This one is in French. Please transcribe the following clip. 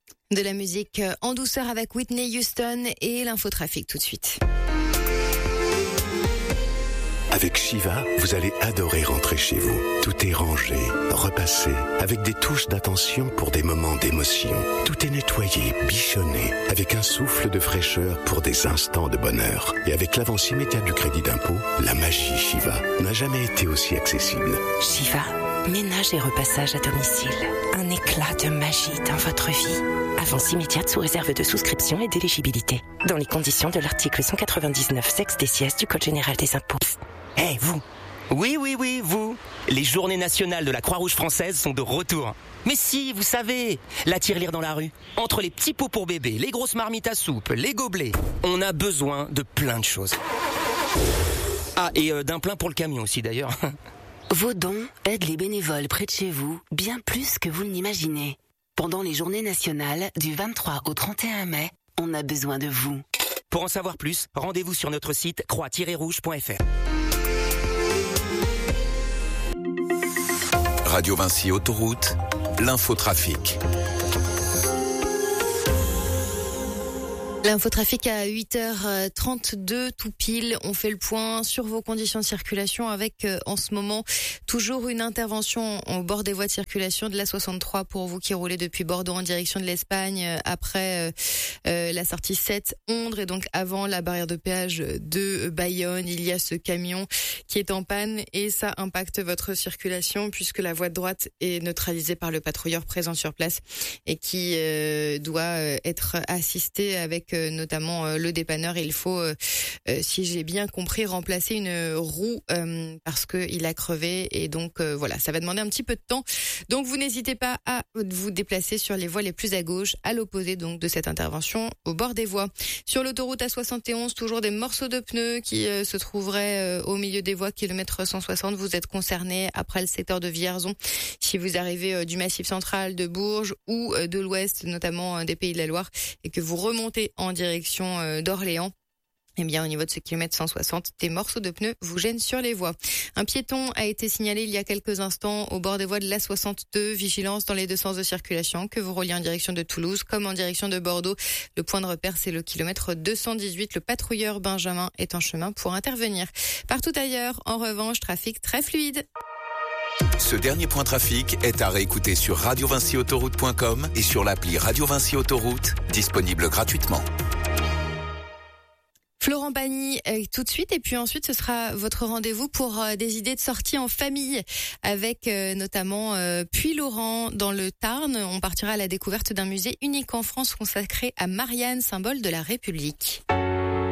De la musique en douceur avec Whitney Houston et l'infotrafic tout de suite. Avec Shiva, vous allez adorer rentrer chez vous. Tout est rangé, repassé, avec des touches d'attention pour des moments d'émotion. Tout est nettoyé, bichonné, avec un souffle de fraîcheur pour des instants de bonheur. Et avec l'avance immédiate du crédit d'impôt, la magie Shiva n'a jamais été aussi accessible. Shiva, ménage et repassage à domicile. Un éclat de magie dans votre vie. Avance immédiate sous réserve de souscription et d'éligibilité. Dans les conditions de l'article 199 sexe des sièges du Code général des impôts. Hey, vous! Oui, vous! Les journées nationales de la Croix-Rouge française sont de retour. Mais si, vous savez, la tirelire dans la rue, entre les petits pots pour bébé, les grosses marmites à soupe, les gobelets, on a besoin de plein de choses. Ah, et d'un plein pour le camion aussi d'ailleurs. Vos dons aident les bénévoles près de chez vous bien plus que vous ne l'imaginez. Pendant les journées nationales, du 23 au 31 mai, on a besoin de vous. Pour en savoir plus, rendez-vous sur notre site croix-rouge.fr. Radio Vinci Autoroute, l'infotrafic. L'infotrafic à 8h32 tout pile. On fait le point sur vos conditions de circulation avec en ce moment toujours une intervention au bord des voies de circulation de la 63 pour vous qui roulez depuis Bordeaux en direction de l'Espagne après la sortie 7 Ondres et donc avant la barrière de péage de Bayonne. Il y a ce camion qui est en panne et ça impacte votre circulation puisque la voie de droite est neutralisée par le patrouilleur présent sur place et qui doit être assisté avec notamment le dépanneur. Il faut, si j'ai bien compris, remplacer une roue parce que il a crevé et donc voilà, ça va demander un petit peu de temps. Donc vous n'hésitez pas à vous déplacer sur les voies les plus à gauche, à l'opposé donc de cette intervention au bord des voies. Sur l'autoroute A71, toujours des morceaux de pneus qui se trouveraient au milieu des voies, kilomètre 160. Vous êtes concerné après le secteur de Vierzon. Si vous arrivez du Massif central, de Bourges ou de l'Ouest, notamment des Pays de la Loire, et que vous remontez en direction d'Orléans, eh bien, au niveau de ce kilomètre 160, des morceaux de pneus vous gênent sur les voies. Un piéton a été signalé il y a quelques instants au bord des voies de l'A62. Vigilance dans les deux sens de circulation, que vous reliez en direction de Toulouse comme en direction de Bordeaux. Le point de repère, c'est le kilomètre 218. Le patrouilleur Benjamin est en chemin pour intervenir. Partout ailleurs, en revanche, trafic très fluide. Ce dernier point trafic est à réécouter sur radiovinciautoroute.com et sur l'appli Radio Vinci Autoroute, disponible gratuitement. Florent Pagny tout de suite et puis ensuite ce sera votre rendez-vous pour des idées de sortie en famille avec notamment Puylaurens dans le Tarn. On partira à la découverte d'un musée unique en France consacré à Marianne, symbole de la République.